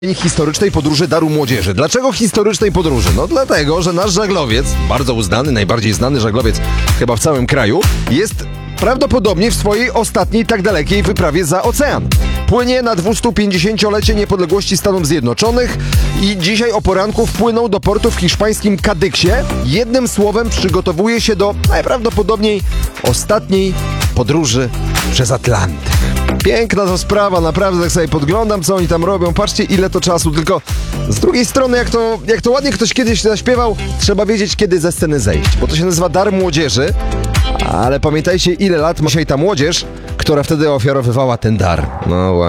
Historycznej podróży Daru Młodzieży. Dlaczego historycznej podróży? No dlatego, że nasz żaglowiec, bardzo uznany, najbardziej znany żaglowiec chyba w całym kraju, jest prawdopodobnie w swojej ostatniej tak dalekiej wyprawie za ocean. Płynie na 250-lecie niepodległości Stanów Zjednoczonych i dzisiaj o poranku wpłynął do portu w hiszpańskim Kadyksie. Jednym słowem przygotowuje się do najprawdopodobniej ostatniej podróży przez Atlantyk. Piękna to sprawa, naprawdę, tak sobie podglądam, co oni tam robią. Patrzcie, ile to czasu, tylko z drugiej strony, jak to ładnie ktoś kiedyś zaśpiewał, trzeba wiedzieć, kiedy ze sceny zejść, bo to się nazywa Dar Młodzieży, ale pamiętajcie, ile lat ma dzisiaj ta młodzież, która wtedy ofiarowywała ten dar. No właśnie.